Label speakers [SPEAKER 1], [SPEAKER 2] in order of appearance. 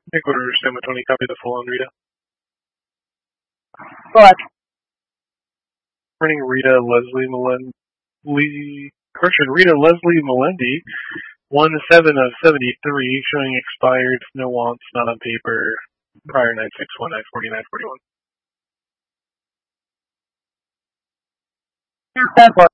[SPEAKER 1] Big order, stand with 20, copy the full on Rita.
[SPEAKER 2] Black.
[SPEAKER 1] Running Rita Leslie Melendi, 1/7 of 73, showing expired, no wants, not on paper, prior 961, 940, 941.
[SPEAKER 2] That one.